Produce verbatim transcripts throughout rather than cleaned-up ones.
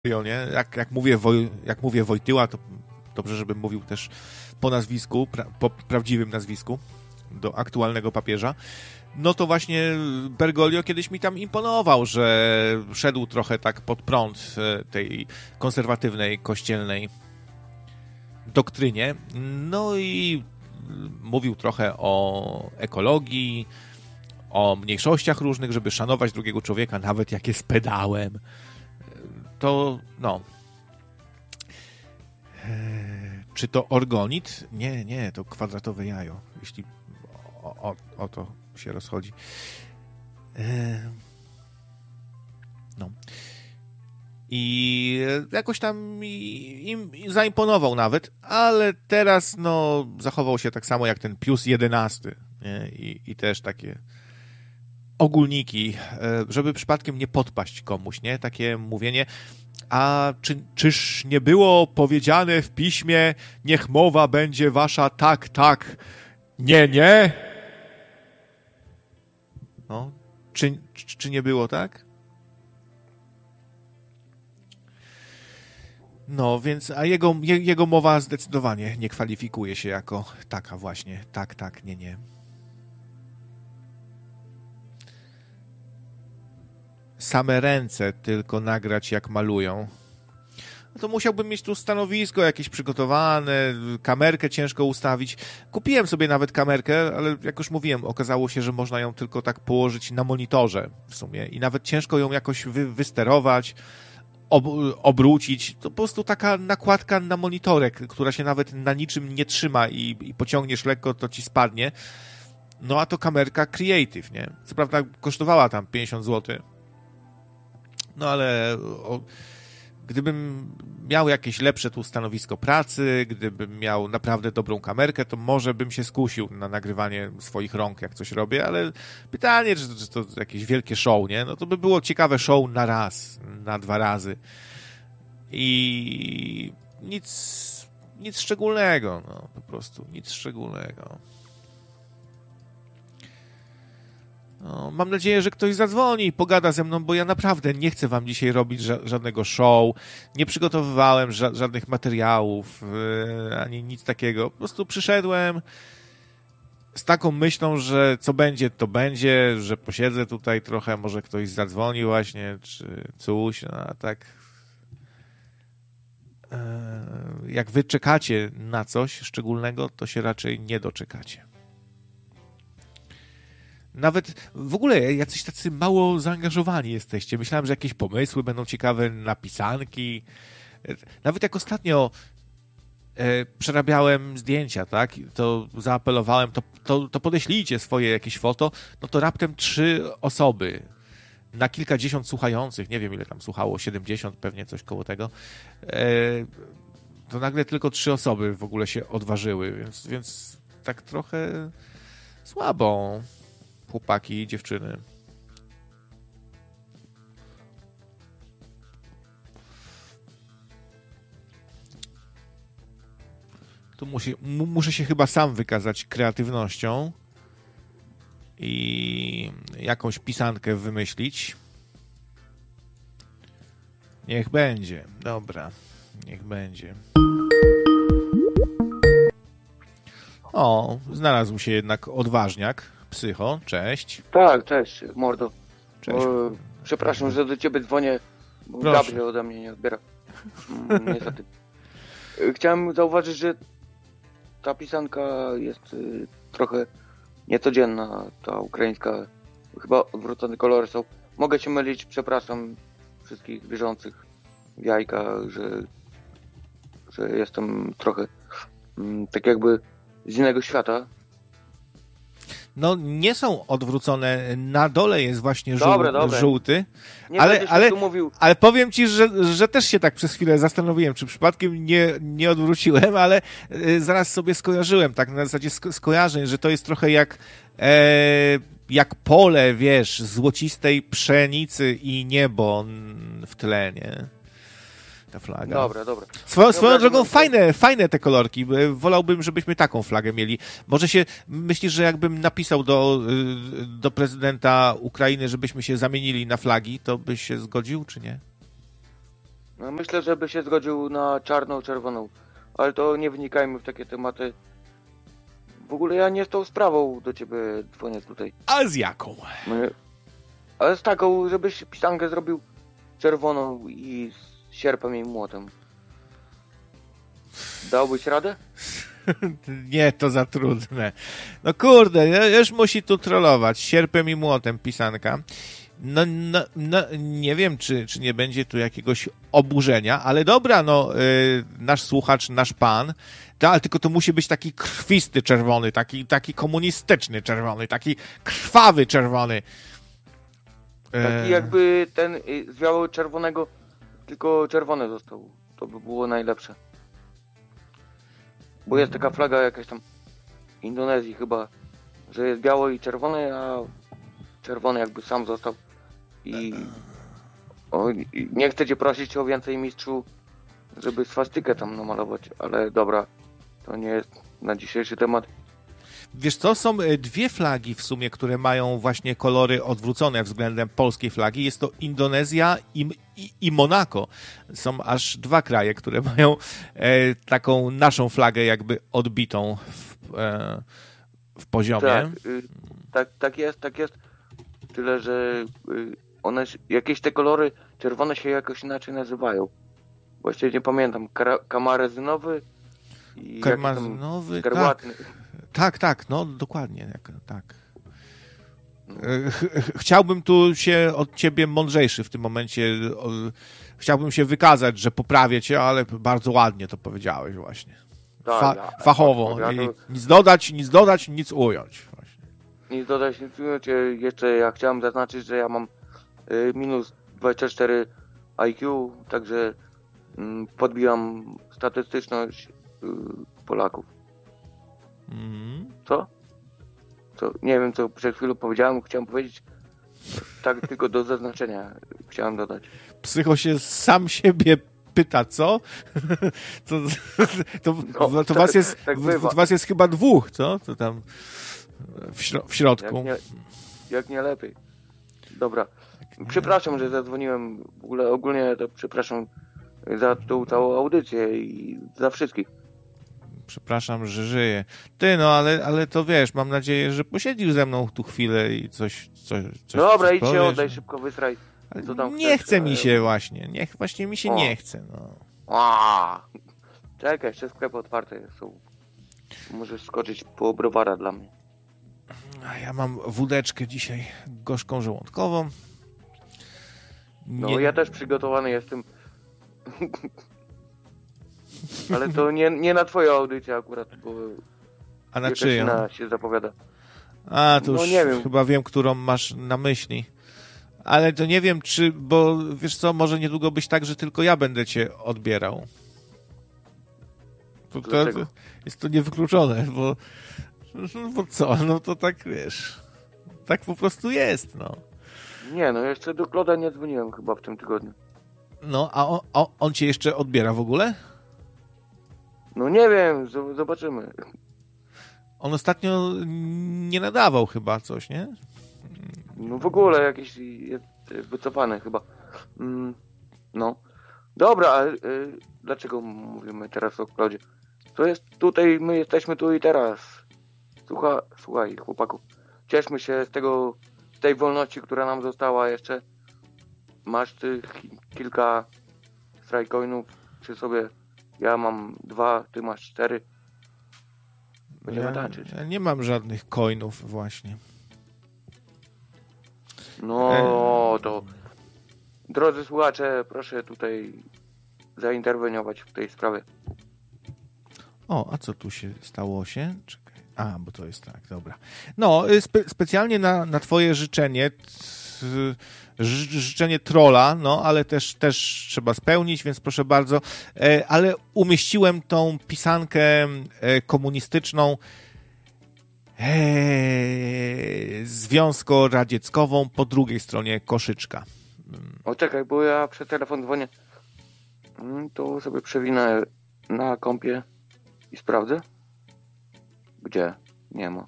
nie? Jak, jak, mówię Woj, jak mówię Wojtyła, to dobrze, żebym mówił też po nazwisku, pra, po prawdziwym nazwisku do aktualnego papieża. No to właśnie Bergoglio kiedyś mi tam imponował, że szedł trochę tak pod prąd tej konserwatywnej, kościelnej doktrynie. No i mówił trochę o ekologii, o mniejszościach różnych, żeby szanować drugiego człowieka, nawet jak jest pedałem. To, no... Czy to orgonit? Nie, nie, to kwadratowe jajo, jeśli o, o, o to się rozchodzi. No. I jakoś tam im zaimponował nawet, ale teraz no zachował się tak samo jak ten Pius jedenasty, nie? I, i też takie ogólniki, żeby przypadkiem nie podpaść komuś, nie? Takie mówienie, a czy, czyż nie było powiedziane w piśmie, niech mowa będzie wasza tak, tak, nie, nie? No, czy, czy, czy nie było tak? No, więc, a jego, jego mowa zdecydowanie nie kwalifikuje się jako taka właśnie, tak, tak, nie, nie. Same ręce tylko nagrać, jak malują. No to musiałbym mieć tu stanowisko jakieś przygotowane, kamerkę ciężko ustawić. Kupiłem sobie nawet kamerkę, ale jak już mówiłem, okazało się, że można ją tylko tak położyć na monitorze w sumie i nawet ciężko ją jakoś wy, wysterować, ob, obrócić. To po prostu taka nakładka na monitorek, która się nawet na niczym nie trzyma i, i pociągniesz lekko, to ci spadnie. No a to kamerka Creative, nie? Co prawda kosztowała tam pięćdziesiąt złotych. No ale o, gdybym miał jakieś lepsze tu stanowisko pracy, gdybym miał naprawdę dobrą kamerkę, to może bym się skusił na nagrywanie swoich rąk, jak coś robię, ale pytanie, czy to, czy to jakieś wielkie show, nie? No to by było ciekawe show na raz, na dwa razy. I nic, nic szczególnego, no po prostu, nic szczególnego. No, mam nadzieję, że ktoś zadzwoni i pogada ze mną, bo ja naprawdę nie chcę wam dzisiaj robić ża- żadnego show. Nie przygotowywałem ża- żadnych materiałów, yy, ani nic takiego. Po prostu przyszedłem z taką myślą, że co będzie, to będzie, że posiedzę tutaj trochę, może ktoś zadzwoni właśnie, czy coś, no, a tak... Yy, jak wy czekacie na coś szczególnego, to się raczej nie doczekacie. Nawet w ogóle jacyś tacy mało zaangażowani jesteście. Myślałem, że jakieś pomysły będą ciekawe, napisanki. Nawet jak ostatnio e, przerabiałem zdjęcia, tak, to zaapelowałem, to, to, to podeślijcie swoje jakieś foto, no to raptem trzy osoby na kilkadziesiąt słuchających, nie wiem ile tam słuchało, siedemdziesiąt pewnie, coś koło tego, e, to nagle tylko trzy osoby w ogóle się odważyły, więc, więc tak trochę słabo. Chłopaki i dziewczyny. Tu musi, m- muszę się chyba sam wykazać kreatywnością i jakąś pisankę wymyślić. Niech będzie. Dobra. Niech będzie. O, znalazł się jednak odważniak. Psycho, cześć. Tak, cześć, mordo. Cześć. O, przepraszam, że do ciebie dzwonię, bo Gabriel ode mnie nie odbiera. Mm, niestety. Chciałem zauważyć, że ta pisanka jest y, trochę niecodzienna, ta ukraińska. Chyba odwrócone kolory są. Mogę się mylić, przepraszam wszystkich wierzących w jajka, że, że jestem trochę mm, tak jakby z innego świata. No nie są odwrócone, na dole jest właśnie żół, dobre, dobre. żółty, nie ale, ale, tu mówił. ale powiem ci, że, że też się tak przez chwilę zastanowiłem, czy przypadkiem nie, nie odwróciłem, ale y, zaraz sobie skojarzyłem, tak na zasadzie sko- skojarzeń, że to jest trochę jak, e, jak pole, wiesz, złocistej pszenicy i niebo w tle, nie? Ta flaga. Dobra, dobra. Swo, swoją drogą fajne, fajne te kolorki. Wolałbym, żebyśmy taką flagę mieli. Może się, myślisz, że jakbym napisał do, do prezydenta Ukrainy, żebyśmy się zamienili na flagi, to byś się zgodził, czy nie? No, myślę, że by się zgodził na czarną-czerwoną, ale to nie wnikajmy w takie tematy. W ogóle ja nie z tą sprawą do ciebie dzwonię tutaj. A z jaką? No, ale z taką, żebyś pisankę zrobił czerwoną i z sierpem i młotem. Dałbyś radę? Nie, to za trudne. No kurde, już musi tu trollować. Sierpem i młotem pisanka. No, no, no nie wiem, czy, czy nie będzie tu jakiegoś oburzenia, ale dobra, no, yy, nasz słuchacz, nasz pan, to, ale tylko to musi być taki krwisty czerwony, taki, taki komunistyczny czerwony, taki krwawy czerwony. Taki jakby ten y, z biało-czerwonego, tylko czerwony został. To by było najlepsze. Bo jest taka flaga jakaś tam Indonezji chyba, że jest biało i czerwony, a czerwony jakby sam został. I o, nie chcę cię prosić o więcej, mistrzu, żeby swastykę tam namalować, ale dobra, to nie jest na dzisiejszy temat. Wiesz co, są dwie flagi w sumie, które mają właśnie kolory odwrócone względem polskiej flagi. Jest to Indonezja i, i, i Monako. Są aż dwa kraje, które mają e, taką naszą flagę jakby odbitą w, e, w poziomie. Tak, y, tak, tak jest, tak jest. Tyle, że y, one, jakieś te kolory czerwone się jakoś inaczej nazywają. Właściwie nie pamiętam. Kara, kamarezynowy i Kamarezynowy, tak. Tak, tak, no dokładnie, tak. Chciałbym tu się od ciebie mądrzejszy w tym momencie, chciałbym się wykazać, że poprawię cię, ale bardzo ładnie to powiedziałeś właśnie. Fa- tak, tak, fachowo. tak, ja to... Nic dodać, nic dodać, nic ująć. Właśnie. Nic dodać, nic ująć. Jeszcze ja chciałem zaznaczyć, że ja mam minus dwadzieścia cztery I Q, także podbijam statystyczność Polaków. Mm. Co? Co? Nie wiem, co przed chwilą powiedziałem, chciałem powiedzieć tak tylko do zaznaczenia chciałem dodać. Psycho się sam siebie pyta, co? to to, no, to, was jest, tak w, to was jest chyba dwóch, co? To tam w, śro- w środku. Jak nie, jak nie lepiej. Dobra. Przepraszam, że zadzwoniłem. W ogóle ogólnie to przepraszam za tą całą audycję i za wszystkich. Przepraszam, że żyję. Ty, no ale, ale to wiesz, mam nadzieję, że posiedzisz ze mną tu chwilę i coś... coś, coś Dobra, coś idź się powiesz. oddaj, szybko wysraj. Co tam nie chcesz? chce mi się właśnie, nie, właśnie mi się O. nie chce, no. A, czekaj, jeszcze sklepy otwarte są. Możesz skoczyć po browara dla mnie. A ja mam wódeczkę dzisiaj gorzką żołądkową. Nie... Nie... No ja też przygotowany jestem. Ale to nie, nie na twoją audycję akurat, bo A na czyją? się zapowiada. A, to no, już nie wiem. chyba wiem, którą masz na myśli. Ale to nie wiem, czy, bo wiesz co, może niedługo być tak, że tylko ja będę cię odbierał. To, to, to jest to niewykluczone, bo, bo co, no to tak wiesz, tak po prostu jest, no. Nie, no jeszcze do Kloda nie dzwoniłem chyba w tym tygodniu. No, a on, a on cię jeszcze odbiera w ogóle? No nie wiem, z- zobaczymy. On ostatnio nie nadawał chyba coś, nie? No w ogóle jakiś jest wycofany chyba. Mm, no. Dobra, a y, dlaczego mówimy teraz o Klodzie? To jest tutaj, my jesteśmy tu i teraz. Słucha, słuchaj, chłopaku. Cieszmy się z tego, z tej wolności, która nam została jeszcze. Masz tych kilka strajcoinów przy sobie. Ja mam dwa, ty masz cztery. Będziemy ja, tańczyć. Ja nie mam żadnych coinów właśnie. No to drodzy słuchacze, proszę tutaj zainterweniować w tej sprawie. O, a co tu się stało się? Czekaj. A, bo to jest tak, dobra. No, spe- specjalnie na, na twoje życzenie, t, ży- życzenie trolla, no, ale też, też trzeba spełnić, więc proszę bardzo. E, ale umieściłem tą pisankę e, komunistyczną e, związkoradziecką po drugiej stronie koszyczka. O, czekaj, bo ja przez telefon dzwonię. To sobie przewinę na kompie i sprawdzę. Gdzie? Nie ma.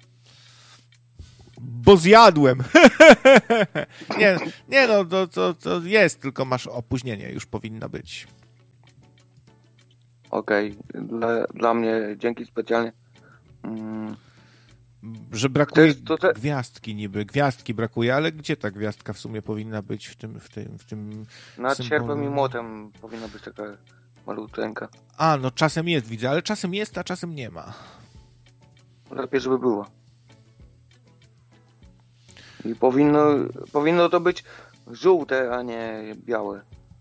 Bo zjadłem. nie, nie no, to, to, to jest, tylko masz opóźnienie, już powinno być. Okej, okay. dla, dla mnie dzięki specjalnie. Mm. Że brakuje to te... gwiazdki niby, gwiazdki brakuje, ale gdzie ta gwiazdka w sumie powinna być w tym w tym, w tym nad symbolu? Sierpem i młotem powinna być taka maluteńka. A, no czasem jest, widzę, ale czasem jest, a czasem nie ma. Lepiej, żeby było. I powinno, powinno to być żółte, a nie białe.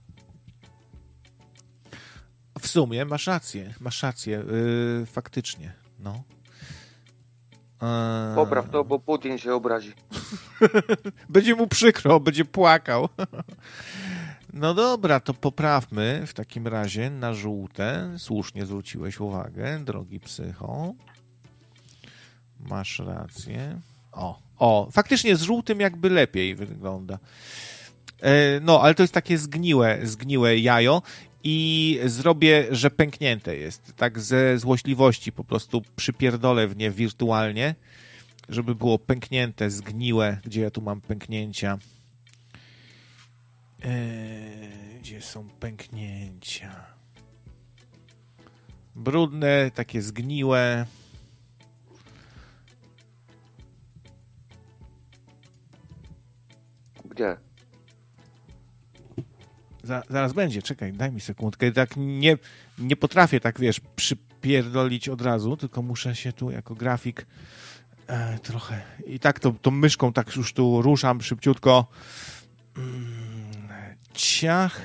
W sumie masz rację, masz rację, yy, faktycznie, no. Eee... Popraw to, bo Putin się obrazi. Będzie mu przykro, będzie płakał. No dobra, to poprawmy w takim razie na żółte. Słusznie zwróciłeś uwagę, drogi psycho. Masz rację. O, o, faktycznie z żółtym jakby lepiej wygląda. Eee, no, ale to jest takie zgniłe, zgniłe jajo. I zrobię, że pęknięte jest. Tak ze złośliwości po prostu przypierdolę w nie wirtualnie, żeby było pęknięte, zgniłe. Gdzie ja tu mam pęknięcia? Eee, gdzie są pęknięcia? Brudne, takie zgniłe. Gdzie? Zaraz będzie, czekaj, daj mi sekundkę. Tak nie, nie potrafię tak, wiesz, przypierdolić od razu, tylko muszę się tu jako grafik e, trochę... I tak to, tą myszką tak już tu ruszam szybciutko. Mm, ciach.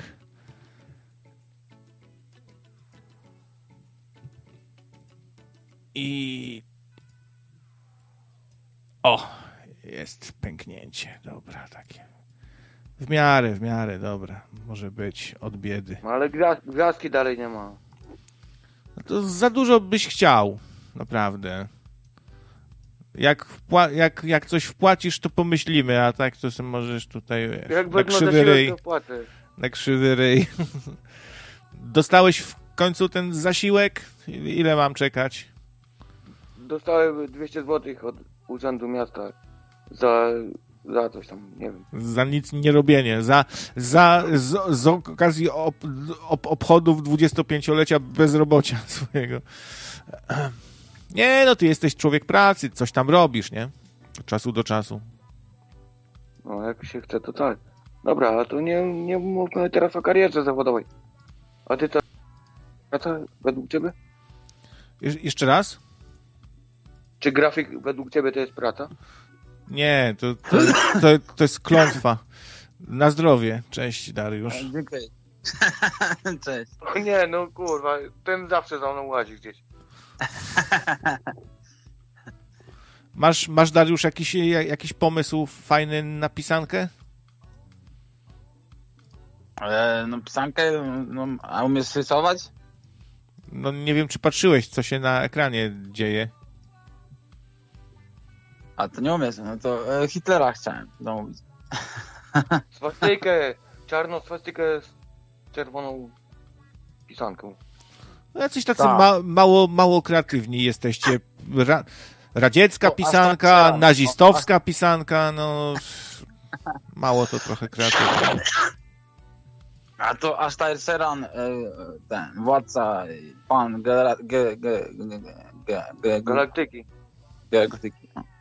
I... O! Jest pęknięcie. Dobra, takie. W miarę, w miarę, dobra. Może być od biedy. No ale gwiazd, gwiazdki dalej nie ma. No to za dużo byś chciał. Naprawdę. Jak, wpła- jak, jak coś wpłacisz, to pomyślimy, a tak to sobie możesz tutaj, wiesz, jak na krzywy ryj. Płacę. Na krzywy ryj. Dostałeś w końcu ten zasiłek? Ile mam czekać? Dostałem dwieście złotych od Urzędu Miasta za, za coś tam, nie wiem. Za nic nie robienie. Za, za, z, z okazji ob, ob, obchodów dwudziestopięciolecia bezrobocia swojego. Nie, no ty jesteś człowiek pracy, coś tam robisz, nie? Od czasu do czasu. No, jak się chce, to tak. Dobra, a to nie, nie mówmy teraz o karierze zawodowej. A ty to praca według ciebie? Je- jeszcze raz? Czy grafik według ciebie to jest praca? Nie, to, to, to, to jest klątwa. Na zdrowie. Cześć, Dariusz. Dziękuję. Cześć. O nie, no kurwa, ten zawsze za mną łazi gdzieś. Masz, masz Dariusz, jakiś, jakiś pomysł fajny na pisankę? E, no pisankę, no, a umiesz rysować? No nie wiem, czy patrzyłeś, co się na ekranie dzieje. A to nie umiesz, no to e, Hitlera chciałem zamówić. Swastykę, czarną swastykę z czerwoną pisanką. No jacyś tacy Tak. ma, mało, mało kreatywni jesteście. Ra, radziecka O, aż pisanka, tak, nazistowska pisanka, no mało to trochę kreatywne. A to Ashtar Seran, e, ten władca, pan Gera, ge, ge, ge, ge, ge, ge, Galaktyki. Galaktyki. No.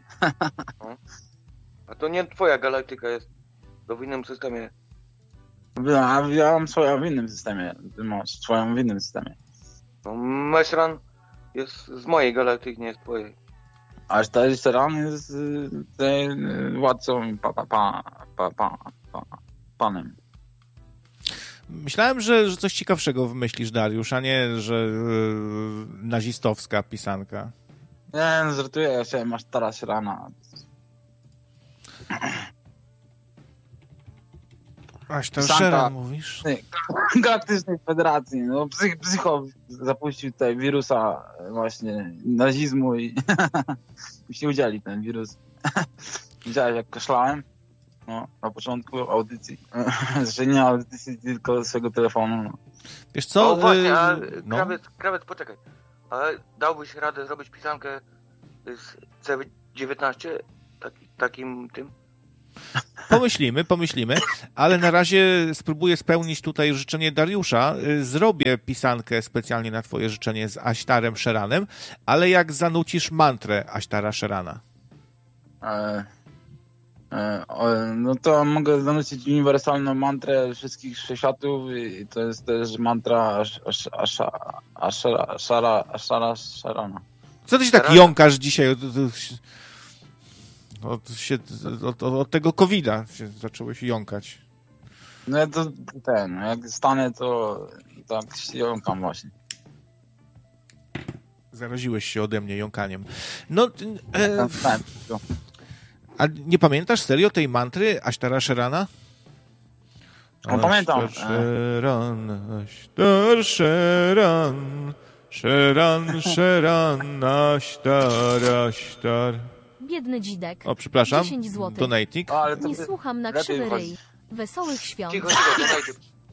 A to nie twoja galaktyka jest. To w innym systemie. Ja, ja mam swoją w innym systemie, ty masz swoją w innym systemie. No, Meszran jest z mojej galaktyki, nie jest twojej. Ashtar Seran jest y, ten, y, władcą, pa, pa, pa, pa, pa, pa, panem. Myślałem, że, że coś ciekawszego wymyślisz, Dariusz, a nie, że yy, nazistowska pisanka. Nie, no żartuję, ja się masz teraz rana. Aś to Pisanka. Sharon mówisz? Galaktycznej Federacji, no psych, psycho zapuścił tutaj wirusa właśnie nazizmu i mi się udzieli ten wirus. Widziałeś jak kaszlałem? No, na początku audycji. Znaczy nie audycji, tylko swojego telefonu. No. Wiesz co? No właśnie, a Yy, no. krawiec, krawiec, poczekaj. A dałbyś radę zrobić pisankę z C dziewiętnaście? Taki, takim tym? pomyślimy, pomyślimy, ale na razie spróbuję spełnić tutaj życzenie Dariusza. Zrobię pisankę specjalnie na twoje życzenie z Aśtarem Szeranem, ale jak zanucisz mantrę Aśtara Szerana? E, e, o, no to mogę zanucić uniwersalną mantrę wszystkich wszechświatów i to jest też mantra Aśtara Szerana. Co ty się tak jąkasz dzisiaj? Od, od, się, od, od tego kowida się zacząłeś jąkać. No to ten, jak stanę, to tak się jąkam właśnie. Zaraziłeś się ode mnie jąkaniem. No, e, a nie pamiętasz serio tej mantry Aśtara Szerana? No pamiętam. Aśtar Szeran, Aśtar Szeran, Szeran, Szeran, Aśtar, Aśtar. Biedny dzidek. O, przepraszam. dziesięć złotych. Donatik. Ale to Nie słucham na krzywy ryj. Wesołych świąt. Cicho, cicho, dodajcie.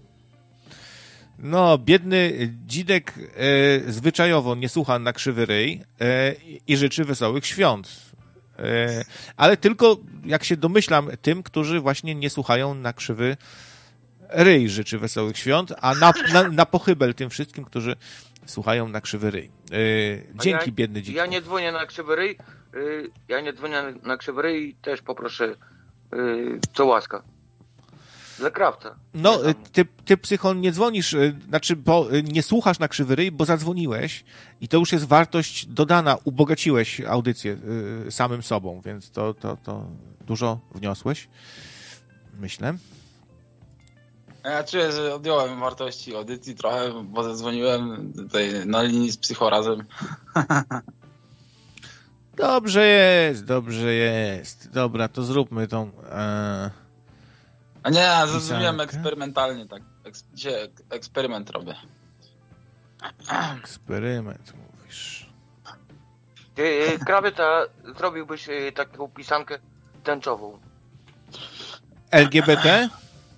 No, biedny dzidek e, zwyczajowo nie słucha na krzywy ryj e, i życzy wesołych świąt. E, ale tylko, jak się domyślam, tym, którzy właśnie nie słuchają na krzywy ryj życzy wesołych świąt, a na, na, na pochybel tym wszystkim, którzy słuchają na krzywy ryj. E, dzięki, ja, biedny dzidek. Ja nie dzwonię na krzywy ryj, yy, ja nie dzwonię na krzywy ryj i też poproszę yy, co łaska. Dla krawca. No, ty, ty psychon nie dzwonisz, znaczy, bo nie słuchasz na krzywy ryj, bo zadzwoniłeś i to już jest wartość dodana, ubogaciłeś audycję y, samym sobą, więc to, to, to dużo wniosłeś, myślę. Ja czuję, że odjąłem wartości audycji trochę, bo zadzwoniłem tutaj na linii z Psychorazem. Dobrze jest, dobrze jest. Dobra, to zróbmy tą... E... A nie, zrozumiałem eksperymentalnie, tak. Eks, dzisiaj eksperyment robię. Eksperyment, mówisz. Ty, krawiec, a zrobiłbyś yy, taką pisankę tęczową. L G B T?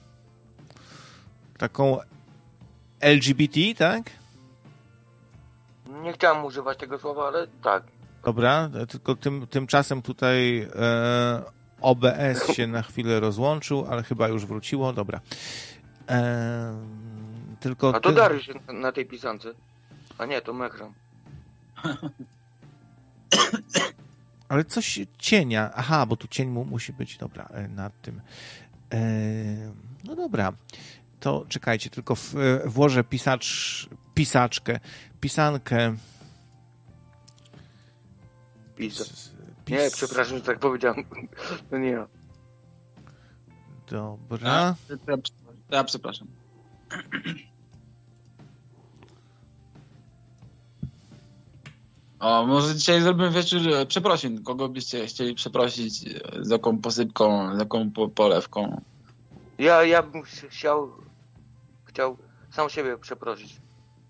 Taką L G B T, tak? Nie chciałem używać tego słowa, ale tak. Dobra, tylko tym, tymczasem tutaj e, O B S się na chwilę rozłączył, ale chyba już wróciło, dobra. E, tylko A to ty... Dariusz na tej pisance. A nie, to Mechram. Ale coś cienia. Aha, bo tu cień mu musi być, dobra, nad tym. E, no dobra. To czekajcie, tylko w, włożę pisacz, pisaczkę, pisankę. Pisa. Pis... Nie, przepraszam, że tak powiedziałem. To nie ja. Dobra. Ja, ja przepraszam. O, może dzisiaj zrobimy wieczór przeprosin. Kogo byście chcieli przeprosić? Z jaką posypką, z jaką po, polewką? Ja, ja bym chciał, chciał sam siebie przeprosić.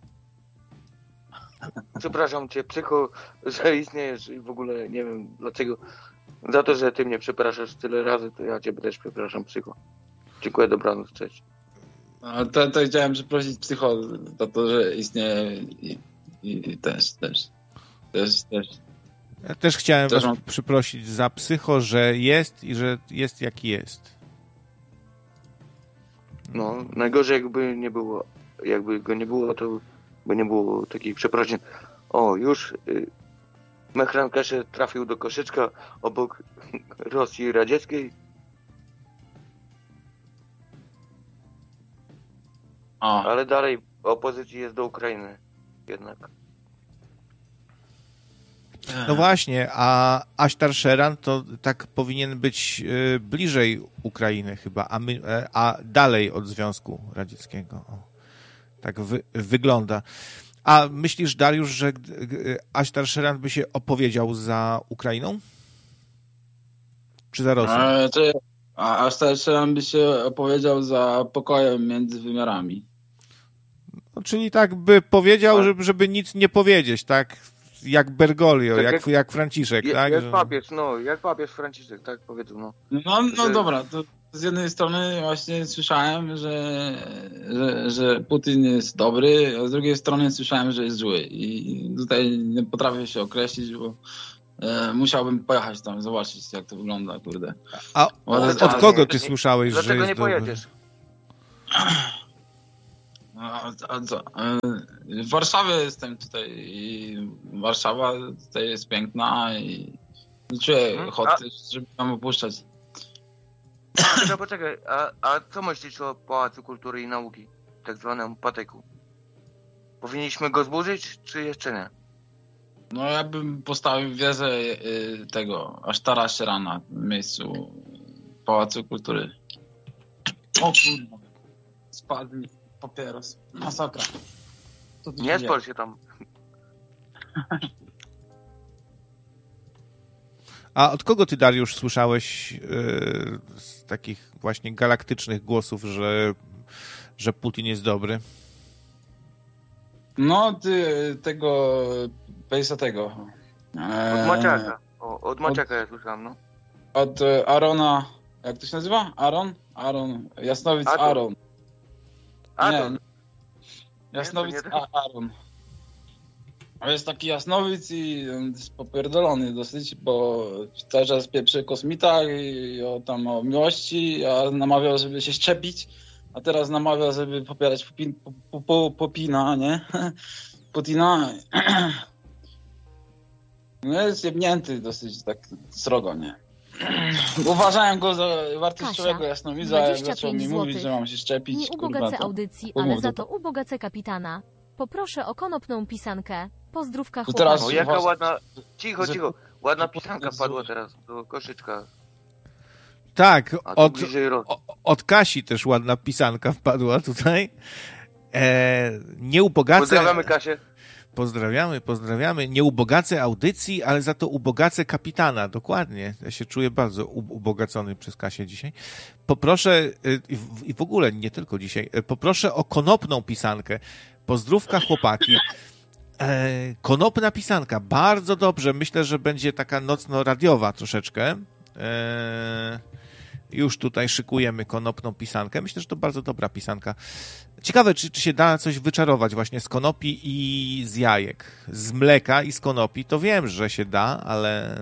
Przepraszam cię, psycho, że istniejesz i w ogóle nie wiem dlaczego. Za to, że ty mnie przepraszasz tyle razy, to ja ciebie też przepraszam, psycho. Dziękuję, dobranoc, cześć. No, to, to chciałem przeprosić psycho za to, że istnieje i, i, i też, też, też, też. Ja też chciałem też was mam... przeprosić za psycho, że jest i że jest jaki jest. No, najgorzej jakby nie było, jakby go nie było, to by nie było takich przeprosin. O, już y, Mechran Kesze trafił do koszyczka obok Rosji Radzieckiej. O. Ale dalej opozycji jest do Ukrainy jednak. No właśnie, a Aśtar Szeran to tak powinien być y, bliżej Ukrainy chyba, a, my, a dalej od Związku Radzieckiego. O, tak wy, wygląda. A myślisz, Dariusz, że Aśtar Szeran by się opowiedział za Ukrainą? Czy za Rosją? A, czy, a Aśtar Szeran by się opowiedział za pokojem między wymiarami. No, czyli tak by powiedział, żeby, żeby nic nie powiedzieć, tak? Jak Bergoglio, tak jak, jak, jak Franciszek, je, tak? Jak że... papież, no, jak papież Franciszek, tak powiedzą, no. No, no że... dobra, to z jednej strony właśnie słyszałem, że, że, że Putin jest dobry, a z drugiej strony słyszałem, że jest zły. I tutaj nie potrafię się określić, bo E, musiałbym pojechać tam, zobaczyć jak to wygląda, kurde. A od, od kogo ty słyszałeś, że Dlaczego jest nie dobry? pojedziesz? A, a co? E, w Warszawie jestem tutaj i Warszawa tutaj jest piękna i nie czuję Hmm? ochoty, żeby tam opuszczać. No poczekaj, a, a co myślisz o Pałacu Kultury i Nauki, tak zwanym Pateku? Powinniśmy go zburzyć, czy jeszcze nie? No ja bym postawił wieżę y, tego Asztara Sierana w miejscu Pałacu Kultury. O kurwa, spadł mi papieros. Masakra. Co tu się Nie dzieje? spal się tam. A od kogo ty, Dariusz, słyszałeś yy, z takich właśnie galaktycznych głosów, że, że Putin jest dobry? No ty tego Pejsa tego. E, Od Maciaka. O, od Maciaka ja słyszałem, no. Od e, Arona, jak to się nazywa? Aron? Aron, Jasnowic Aton. Aron. A Nie, to, Jasnowic Nie, to nie A- Aron. A jest taki jasnowic i on jest popierdolony dosyć, bo cały czas pieprzy o kosmitach i o tam o miłości, a namawiał, żeby się szczepić, a teraz namawia, żeby popierać Popin, po, po, po, Popina, nie? Putina. No jest jebnięty dosyć tak srogo, nie? Uważałem go za wartościowego Kasia, jasnowidza, jak dwadzieścia zaczął pięć mi mówić, złotych. że mam się szczepić. Nie kurwa, ubogacę to- audycji, umów ale za to. to ubogacę kapitana. Poproszę o konopną pisankę. Pozdrówka To teraz- o, chłopaków. jaka Uważ- ładna... Cicho, że- cicho. Ładna że pisanka Putin padła zły. teraz do koszyczka. Tak, A to od, bliżej roku. o- od Kasi też ładna pisanka wpadła tutaj. E, nie ubogacę... Pozdrawiamy Kasię. Pozdrawiamy, pozdrawiamy. Nie ubogacę audycji, ale za to ubogacę kapitana. Dokładnie. Ja się czuję bardzo u- ubogacony przez Kasię dzisiaj. Poproszę, y, i w, i w ogóle nie tylko dzisiaj, y, poproszę o konopną pisankę. Pozdrówka chłopaki. E, konopna pisanka. Bardzo dobrze. Myślę, że będzie taka nocno-radiowa troszeczkę. E, już tutaj szykujemy konopną pisankę. Myślę, że to bardzo dobra pisanka. Ciekawe, czy, czy się da coś wyczarować właśnie z konopi i z jajek. Z mleka i z konopi to wiem, że się da, ale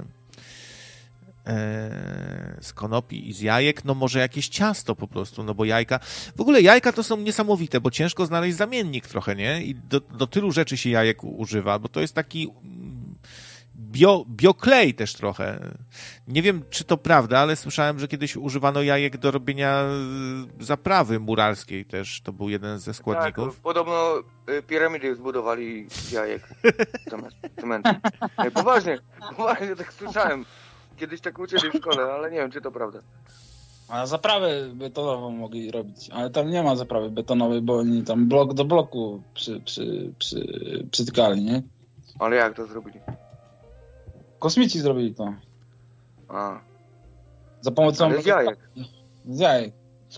e, z konopi i z jajek, no może jakieś ciasto po prostu, no bo jajka... W ogóle jajka to są niesamowite, bo ciężko znaleźć zamiennik trochę, nie? I do, do tylu rzeczy się jajek u- używa, bo to jest taki mm, bio, bioklej też trochę. Nie wiem, czy to prawda, ale słyszałem, że kiedyś używano jajek do robienia y, zaprawy muralskiej też. To był jeden ze składników. Tak, podobno y, piramidy zbudowali z jajek zamiast cementu. Nie, poważnie, poważnie tak słyszałem. Kiedyś tak uczyli w szkole, ale nie wiem, czy to prawda. A zaprawę betonową mogli robić, ale tam nie ma zaprawy betonowej, bo oni tam blok do bloku przy, przy, przy, przytykali, nie? Ale jak to zrobili? Kosmici zrobili to. A, Za pomocą... ale z jajek. Z jajek.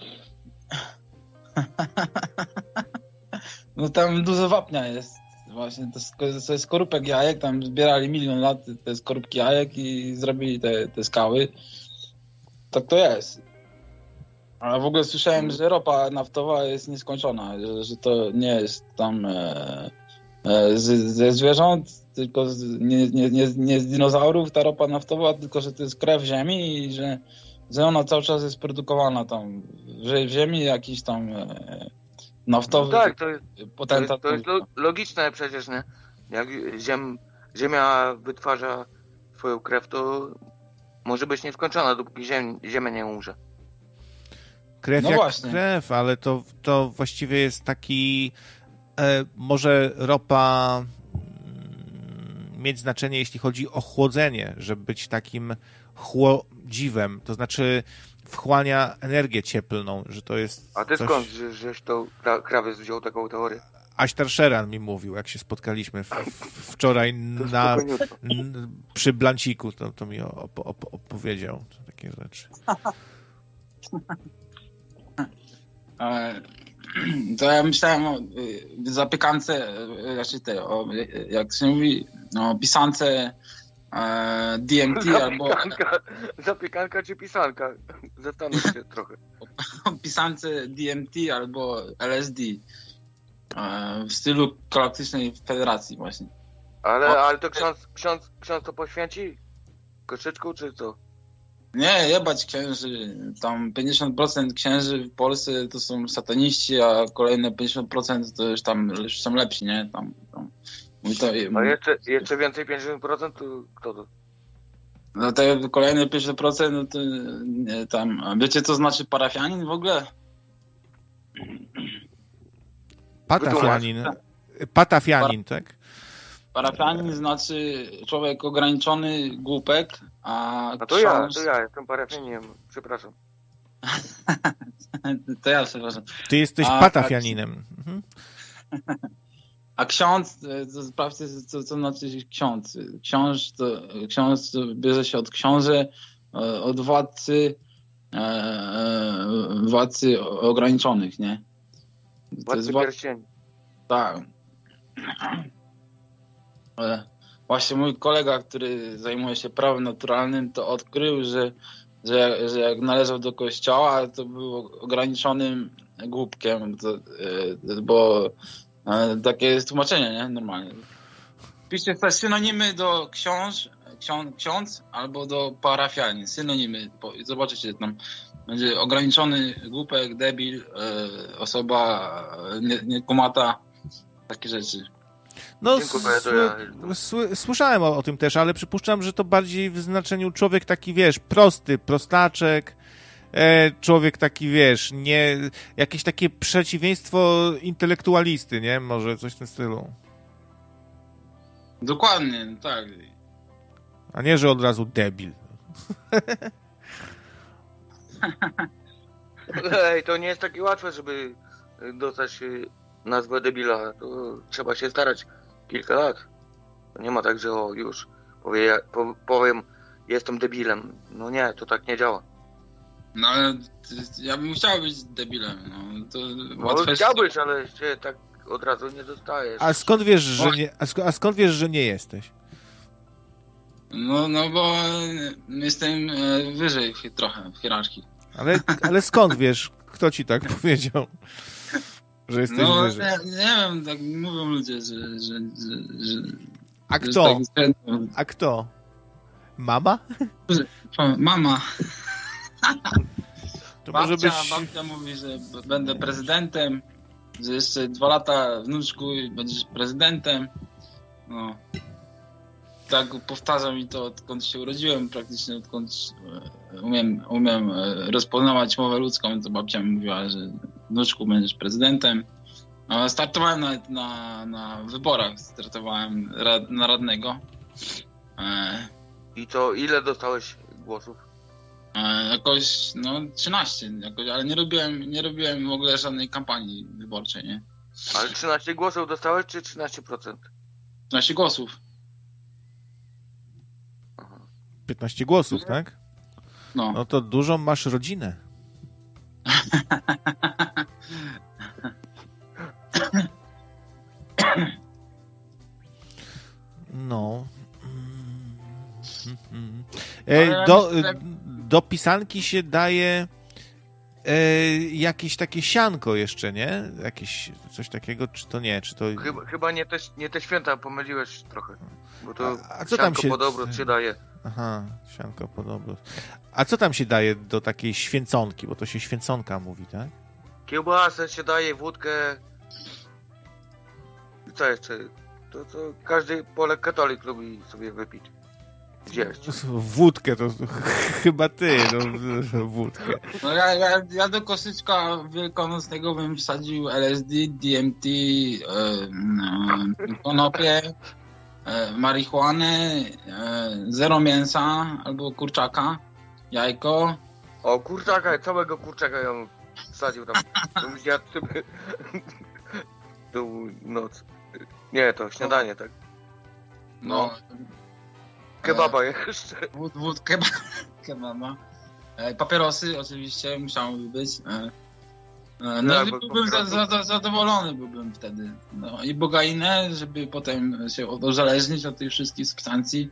No tam dużo wapnia jest. Właśnie to jest, to jest skorupek jajek, tam zbierali milion lat te skorupki jajek i zrobili te, te skały. Tak to jest. Ale w ogóle słyszałem, że ropa naftowa jest nieskończona, że, że to nie jest tam e, e, z, ze zwierząt, tylko z, nie, nie, nie, nie z dinozaurów ta ropa naftowa, tylko że to jest krew ziemi i że, że ona cały czas jest produkowana tam w, w ziemi, jakiś tam e, naftowy No tak, to jest, to potentat. jest, to jest lo, logiczne przecież, nie? Jak ziem, Ziemia wytwarza swoją krew, to może być nieskończona, dopóki ziem, Ziemia nie umrze. Krew No jak właśnie. krew, ale to, to właściwie jest taki... E, może ropa mm, mieć znaczenie, jeśli chodzi o chłodzenie, żeby być takim chłodziwem, to znaczy wchłania energię cieplną, że to jest A ty coś... skąd, że, żeś to kra- krawiec wziął taką teorię? Aśtar Sheran mi mówił, jak się spotkaliśmy w, wczoraj na, n, przy Blanciku, to, to mi op, op, opowiedział takie rzeczy. E, To ja myślałem o y, zapiekance, y, znaczy te, o, y, jak się mówi, o pisance e, D M T albo Zapiekanka, zapiekanka czy pisanka? Zastanów się trochę. o pisance D M T albo L S D e, w stylu Galaktycznej Federacji właśnie. Ale, O. ale to ksiądz, ksiądz, ksiądz to poświęci? koszyczku, czy co? Nie, jebać księży. Tam pięćdziesiąt procent księży w Polsce to są sataniści, a kolejne pięćdziesiąt procent to już tam już są lepsi, nie? Tam, tam. To, a jeszcze, jeszcze więcej pięćdziesiąt procent to kto to? No te kolejne pięćdziesiąt procent no to nie, tam. A wiecie co znaczy parafianin w ogóle? Patafianin. Patafianin, tak? Parafianin znaczy człowiek ograniczony, głupek, a... A to ksiądz... ja, to ja jestem parafianinem, przepraszam. To ja przepraszam. Ty jesteś a, patafianinem. Mhm. A ksiądz, to sprawdźcie, co, co znaczy ksiądz. Ksiądz to, ksiądz to bierze się od książę, od władcy, władcy ograniczonych, nie? To władcy wła... pierścieni. Tak. Właśnie mój kolega, który zajmuje się prawem naturalnym, to odkrył, że, że, że jak należał do kościoła, to był ograniczonym głupkiem, to, bo takie jest tłumaczenie, nie? Normalnie. Piszcie te synonimy do książ, ksiądz, ksiądz albo do parafianin. Synonimy. Zobaczycie tam. Będzie ograniczony głupek, debil, osoba niekumata, takie rzeczy. No, sły, słyszałem o, o tym też, ale przypuszczam, że to bardziej w znaczeniu człowiek taki, wiesz, prosty, prostaczek, e, człowiek taki, wiesz, nie, jakieś takie przeciwieństwo intelektualisty, nie? Może coś w tym stylu. Dokładnie, tak. A nie, że od razu debil. Ej, to nie jest takie łatwe, żeby dostać nazwę debila. To trzeba się starać kilka lat. To nie ma tak, że o, już powie, po, powiem, jestem debilem. No nie, to tak nie działa. No ale ja bym chciał być debilem. No, to no chciałbyś, ale się tak od razu nie dostajesz. A skąd wiesz, że nie, a skąd, a skąd wiesz, że nie jesteś? No, no bo jestem wyżej trochę w hierarchii. Ale, ale skąd wiesz? Kto ci tak powiedział? Że jesteś no, wyżej. Nie, nie wiem, tak mówią ludzie, że... że, że, że A kto? Tak... A kto? Mama? Mama. To babcia, może być... babcia mówi, że będę prezydentem, że jeszcze dwa lata wnuczku i będziesz prezydentem. No. Tak powtarza mi to, odkąd się urodziłem, praktycznie odkąd umiem, umiem rozpoznawać mowę ludzką, to babcia mi mówiła, że wnuczku będziesz prezydentem. Startowałem nawet na, na wyborach, startowałem rad, na radnego. E... I to ile dostałeś głosów? E, jakoś, no trzynaście, jakoś, ale nie robiłem, nie robiłem w ogóle żadnej kampanii wyborczej, nie? Ale trzynaście głosów dostałeś, czy trzynaście procent? trzynaście głosów. Aha. piętnaście głosów, tak? No. No to dużą masz rodzinę. No. E, do, do pisanki się daje e, jakieś takie sianko jeszcze, nie? Jakieś coś takiego, czy to nie? Czy to... Chyba, chyba nie, te, nie te święta, pomyliłeś trochę. Bo to a, a co tam się... po dobroć się daje. Aha, sianko po dobroć. A co tam się daje do takiej święconki? Bo to się święconka mówi, tak? Kiełbasę się daje, wódkę. I co jeszcze? To, to każdy Polak katolik lubi sobie wypić. Zjeść. Wódkę to chyba ty, no, wódkę. No ja, ja, ja do koszyczka wielkanocnego bym wsadził L S D, D M T, e, e, konopie, e, marihuanę, e, zero mięsa albo kurczaka, jajko. O, kurczaka, całego kurczaka ja bym wsadził tam. To bym zjadł sobie tą noc. Nie, to śniadanie, tak? No. Kebaba jeszcze. Wód, wód keba, kebaba. E, papierosy oczywiście musiały być. E, e, no i byłbym za, za, za, zadowolony byłbym wtedy. No i bogainę, żeby potem się uzależnić od tych wszystkich substancji.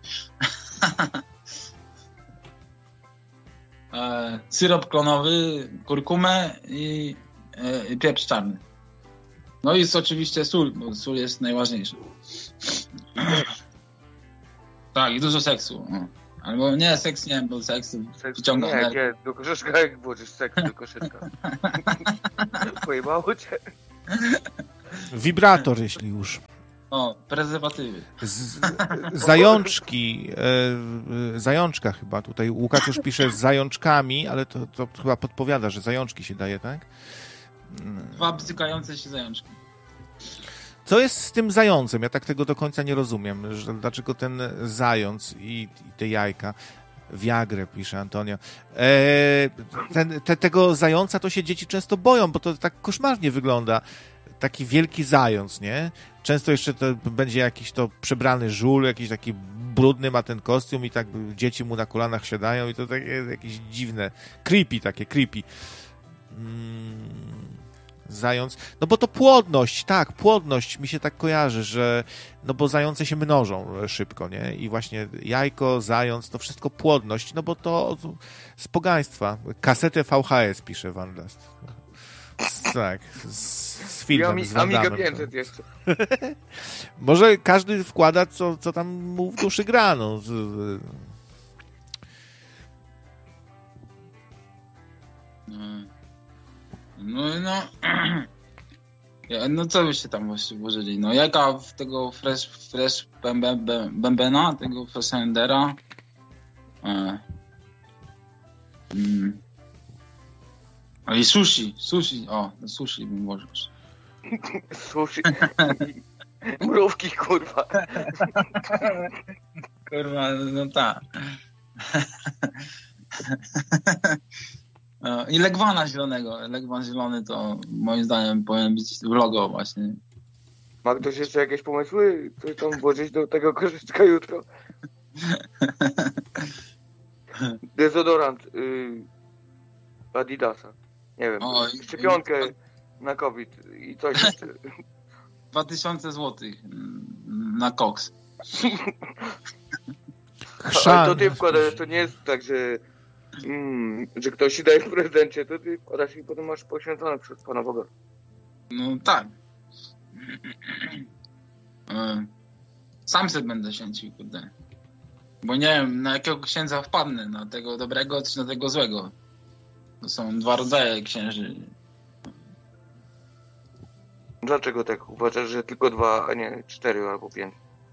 e, syrop klonowy, kurkumę i, e, i pieprz czarny. No i jest oczywiście sól, bo sól jest najważniejsza. Tak, i dużo seksu. Albo nie, seks nie, bo seks Seks, wyciąga nie, energię. nie, do koszyczka jak włożysz seks do koszyczka. Pojebało cię? Wibrator, jeśli już. O, prezerwatywy. Z, zajączki, e, zajączka chyba tutaj. Łukasz już pisze z zajączkami, ale to, to chyba podpowiada, że zajączki się daje, tak? Dwa bzykające się zajączki. Co jest z tym zającem? Ja tak tego do końca nie rozumiem. Że, dlaczego ten zając i, i te jajka? Viagrę, pisze Antonio. E, ten, te, tego zająca to się dzieci często boją, bo to tak koszmarnie wygląda. Taki wielki zając, nie? Często jeszcze to będzie jakiś to przebrany żul, jakiś taki brudny ma ten kostium i tak dzieci mu na kolanach siadają i to takie jakieś dziwne, creepy takie, creepy. Mm, zając, no bo to płodność, tak, płodność mi się tak kojarzy, że no bo zające się mnożą szybko, nie? I właśnie jajko, zając, to wszystko płodność, no bo to z pogaństwa. Kasetę V H S pisze Van Last. Tak, z, z filmem, I z Van Amiga Damme. pięćset jeszcze. Może każdy wkłada, co, co tam mu w duszy gra, no. Z, z... No, no, ja, no co byście tam właśnie włożyli? No jaka w tego fresh, fresh bębe, bębena, tego fresh endera? E. Mm. A i sushi, sushi, o, sushi bym włożył. Sushi. Mrówki, kurwa. Kurwa, no tak. I legwana zielonego. Legwan zielony to moim zdaniem powinien być w logo właśnie. Ma ktoś jeszcze jakieś pomysły? Coś tam włożyć do tego koszyczka jutro? Dezodorant y, Adidasa. Nie wiem. O, szczepionkę na COVID i coś jeszcze. Dwa tysiące złotych na koks. Ale to ty wkładasz, to nie jest tak, że mm, że ktoś ci daje w prezencie, to ty wkładasz i potem masz poświęcone przez Pana Boga. No tak. Sam sobie będę święcił, kurde. Bo nie wiem, na jakiego księdza wpadnę, na tego dobrego czy na tego złego. To są dwa rodzaje księży. Dlaczego tak? Uważasz, że tylko dwa, a nie cztery albo pięć?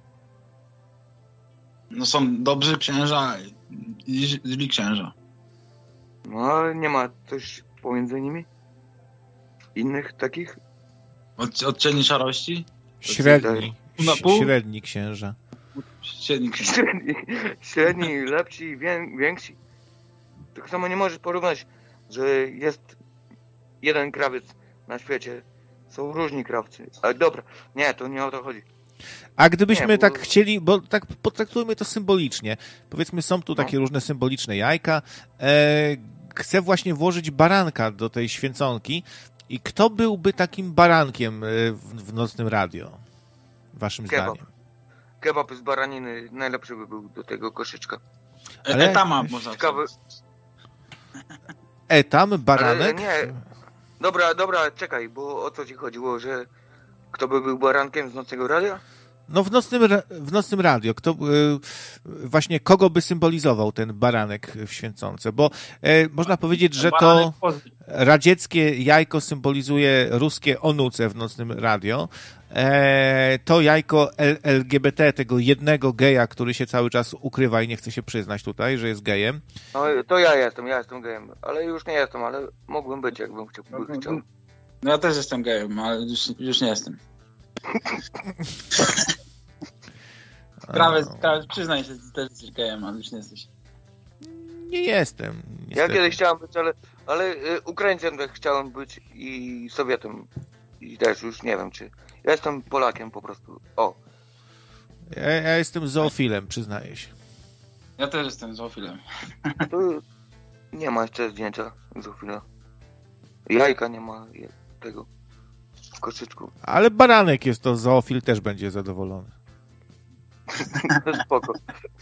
No są dobrzy księża i źli księża. No ale nie ma coś pomiędzy nimi? Innych takich? Od, odcieni szarości? Średni. Pół na pół? Średni księża. Średni księża. Średni, średni lepsi, wię, więksi. Tak samo nie możesz porównać, że jest jeden krawiec na świecie. Są różni krawcy. Ale dobra, nie, to nie o to chodzi. A gdybyśmy nie, bo... tak chcieli, bo tak potraktujmy to symbolicznie. Powiedzmy, są tu takie no. różne symboliczne jajka. E, chcę właśnie włożyć baranka do tej święconki. I kto byłby takim barankiem w, w Nocnym Radio? Waszym Kebab. zdaniem? Kebab z baraniny najlepszy by był do tego koszyczka. Ale- Etama można. Ciekawy. Etam, baranek? Ale nie. Dobra, dobra, czekaj, bo o co ci chodziło, że kto by był barankiem z Nocnego Radia? No w nocnym, ra- w nocnym radio. Kto, y, właśnie kogo by symbolizował ten baranek w święconce? Bo y, można powiedzieć, że to radzieckie jajko symbolizuje ruskie onuce w nocnym radio. E, to jajko L- LGBT, tego jednego geja, który się cały czas ukrywa i nie chce się przyznać tutaj, że jest gejem. No to ja jestem, ja jestem gejem, ale już nie jestem, ale mógłbym być, jakbym chciał. By chciał. No ja też jestem gejem, ale już, już nie jestem. Krawiec, krawiec, przyznaj się, że też jesteś gejem, ale już nie jesteś. Nie jestem. Ja Niestety. kiedyś chciałem być, ale, ale y, Ukraińcem też chciałem być i Sowietem. I też już nie wiem, czy... Ja jestem Polakiem po prostu. O. Ja, ja jestem zoofilem, przyznaję się. Ja też jestem zoofilem. To nie ma jeszcze zdjęcia zoofila. Jajka nie ma je, tego w koszyczku. Ale baranek jest to zoofil, też będzie zadowolony. To spoko.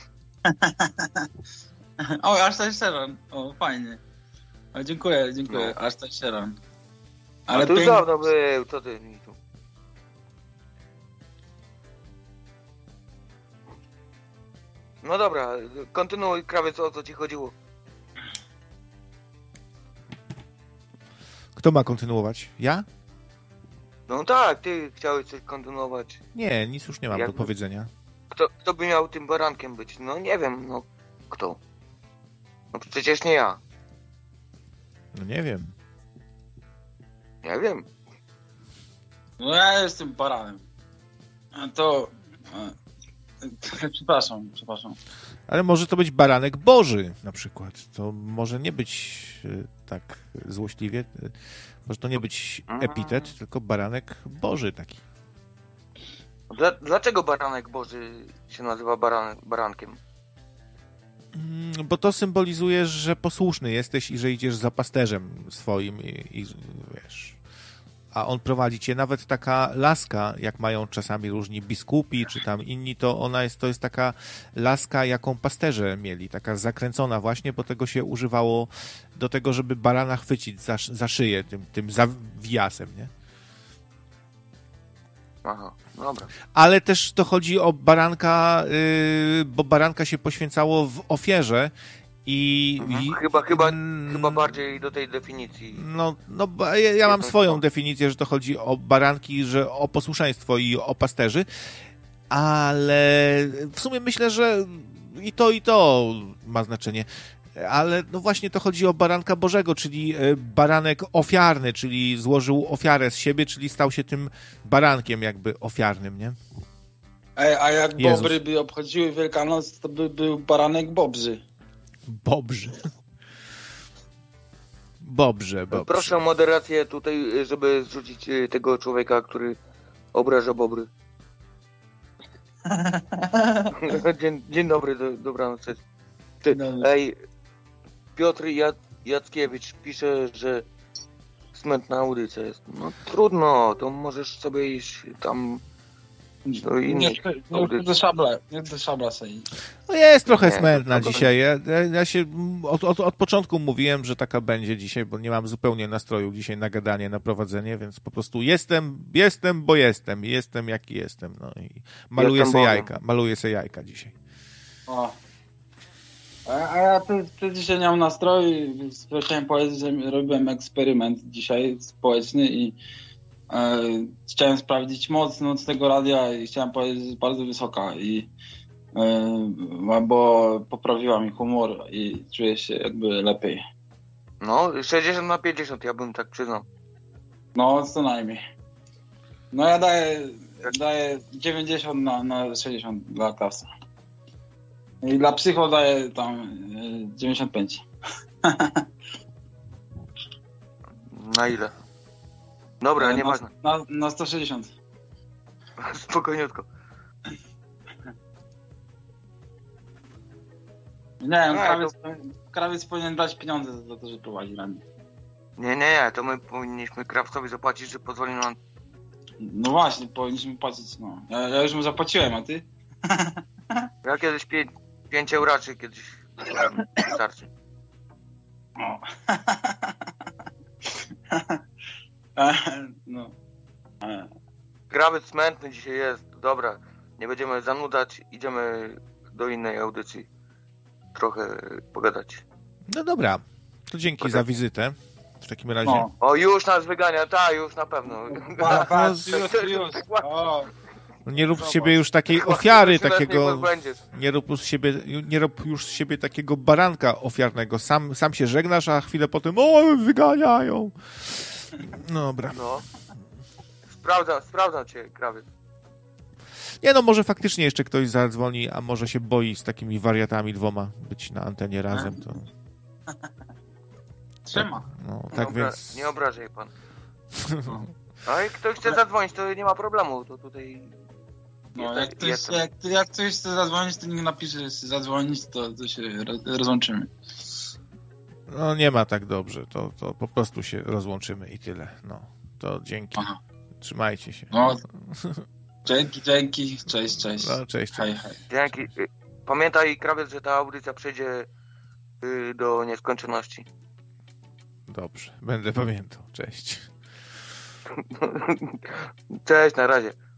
O, aż to Sharon. O, fajnie. O, dziękuję, dziękuję. Aż to Sharon. Ale to już pięknie- dawno był, co ty mi tu. No dobra, kontynuuj, krawiec, o co ci chodziło. Kto ma kontynuować? Ja? No tak, ty chciałeś coś kontynuować. Nie, nic już nie mam Jakby- do powiedzenia. Kto, kto by miał tym barankiem być? No nie wiem, no kto? No przecież nie ja. No nie wiem. Nie wiem. No ja jestem baranem. A to... a, Przepraszam, przepraszam. Ale może to być baranek Boży na przykład. To może nie być e, tak złośliwie. e, Może to nie być epitet, tylko baranek Boży taki. Dla, dlaczego baranek Boży się nazywa baran, barankiem? Mm, Bo to symbolizuje, że posłuszny jesteś i że idziesz za pasterzem swoim i, i wiesz... A on prowadzi cię, nawet taka laska, jak mają czasami różni biskupi, czy tam inni, to ona jest, to jest taka laska, jaką pasterze mieli, taka zakręcona właśnie, bo tego się używało do tego, żeby barana chwycić za, za szyję, tym, tym zawijasem, nie? Aha, dobra. Ale też to chodzi o baranka, yy, bo baranka się poświęcało w ofierze i... Mhm. i Chyba, chyba, mm, chyba bardziej do tej definicji. No, no ba- ja, ja mam Jedną swoją słową. definicję, że to chodzi o baranki, że o posłuszeństwo i o pasterzy, ale w sumie myślę, że i to, i to ma znaczenie. Ale no właśnie to chodzi o baranka Bożego, czyli e, baranek ofiarny, czyli złożył ofiarę z siebie, czyli stał się tym barankiem jakby ofiarnym, nie? Ej, a jak Jezus. bobry by obchodziły Wielkanoc, to by był baranek bobrzy. Bobrze. Bobrze, bobrze. Proszę o moderację tutaj, żeby zrzucić y, tego człowieka, który obraża bobry. dzień, dzień dobry, do, dobranoc. Cześć. Ty, Dobry. ej, Piotr Jac, Jackiewicz pisze, że smętna audycja jest. No trudno, to możesz sobie iść tam do Nie, innych nie, audycji. nie szabla, nie do szabla sobie. No jest trochę Nie, smętna to- dzisiaj. Ja, ja, ja się od, od, od początku mówiłem, że taka będzie dzisiaj, bo nie mam zupełnie nastroju dzisiaj na gadanie, na prowadzenie, więc po prostu jestem, jestem, bo jestem. Jestem jaki jestem. No i maluję Jestem se Bogiem. jajka. Maluję se jajka dzisiaj. O. A, a ja tu, tu dzisiaj nie mam nastroju, więc chciałem powiedzieć, że robiłem eksperyment dzisiaj społeczny i e, chciałem sprawdzić moc nocnego radia i chciałem powiedzieć, że jest bardzo wysoka i e, bo poprawiła mi humor i czuję się jakby lepiej. No, sześćdziesiąt na pięćdziesiąt, ja bym tak przyznał. No, co najmniej. No ja daję, daję dziewięćdziesiąt na, na sześćdziesiąt dla klasa. I dla psycho daję tam e, dziewięćdziesiąt pięć. Na ile? Dobra, na, nieważne. na, na sto sześćdziesiąt. Spokojniutko. Nie wiem, A, krawiec, krawiec powinien dać pieniądze za to, że prowadzi radio. Nie, nie, nie, to my powinniśmy krawcowi zapłacić, że pozwoli nam... No właśnie, powinniśmy płacić, no. Ja, ja już mu zapłaciłem, a ty? Ja kiedyś pię... pięć euraczy kiedyś wystarczy. O. E, no. E, Krawiec smętny dzisiaj jest, dobra. Nie będziemy zanudzać, idziemy do innej audycji. Trochę pogadać. No dobra. To dzięki Okej. za wizytę. W takim razie. No. O, już nas wygania, tak, już na pewno. Pa, pa, już, już. O, No nie rób z Zobacz. siebie już takiej ofiary, Się nas nie takiego... pozbędziesz. Nie rób z siebie, nie rób już z siebie takiego baranka ofiarnego. Sam, sam się żegnasz, a chwilę potem o, wyganiają. Dobra. No. Sprawdzam, sprawdzam cię, krawiec. Nie no, może faktycznie jeszcze ktoś zadzwoni, a może się boi z takimi wariatami dwoma być na antenie razem. To, trzyma. no, Nie tak obra- więc... Nie obrażaj pan. A jak ktoś chce zadzwonić, to nie ma problemu. To tutaj... No, jestem- jak ktoś, jestem. jak, jak ktoś chce zadzwonić, to niech napisze, że chce zadzwonić, to, to się roz, rozłączymy. No nie ma tak dobrze, to, to po prostu się rozłączymy i tyle. No, to dzięki. Aha. Trzymajcie się. No, dzięki, dzięki, cześć, cześć. No, cześć. Hej, hej. Dzięki. Y, Pamiętaj, krawiec, że ta audycja przejdzie y, do nieskończoności. Dobrze, będę pamiętał. Cześć. Cześć, na razie.